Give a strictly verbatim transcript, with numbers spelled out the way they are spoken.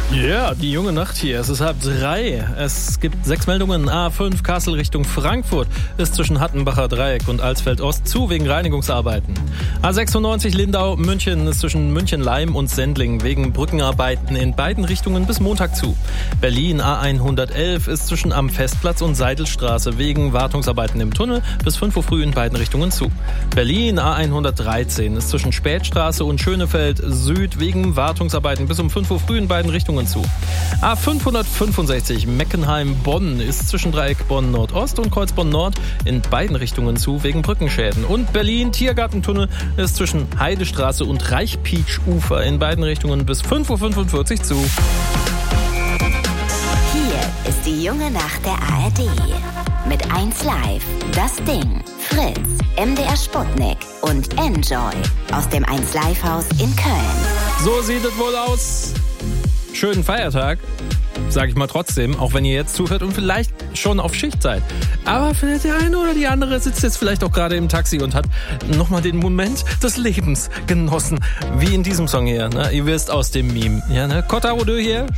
Ja, yeah, die junge Nacht hier. Es ist halb drei. Es gibt sechs Meldungen. A fünf Kassel Richtung Frankfurt ist zwischen Hattenbacher Dreieck und Alsfeld Ost zu wegen Reinigungsarbeiten. A sechsundneunzig Lindau München ist zwischen München-Leim und Sendling wegen Brückenarbeiten in beiden Richtungen bis Montag zu. Berlin A hundertelf ist zwischen Am Festplatz und Seidelstraße wegen Wartungsarbeiten im Tunnel bis fünf Uhr früh in beiden Richtungen zu. Berlin A hundertdreizehn ist zwischen Spätstraße und Schönefeld Süd wegen Wartungsarbeiten bis um fünf Uhr früh in beiden Richtungen zu. A fünfhundertfünfundsechzig Meckenheim-Bonn ist zwischen Dreieck Bonn Nordost und Kreuz Bonn Nord in beiden Richtungen zu wegen Brückenschäden. Und Berlin Tiergartentunnel ist zwischen Heidestraße und Reichpietsch-Ufer in beiden Richtungen bis fünf Uhr fünfundvierzig zu. Hier ist die junge Nacht der A R D. Mit eins Live, Das Ding, Fritz, M D R Sputnik und Enjoy aus dem eins Live Haus in Köln. So sieht es wohl aus. Schönen Feiertag, sage ich mal trotzdem, auch wenn ihr jetzt zuhört und vielleicht schon auf Schicht seid. Aber vielleicht der eine oder die andere sitzt jetzt vielleicht auch gerade im Taxi und hat nochmal den Moment des Lebens genossen. Wie in diesem Song hier, ne? Ihr wisst aus dem Meme. Ja, ne? Kota Rodö hier.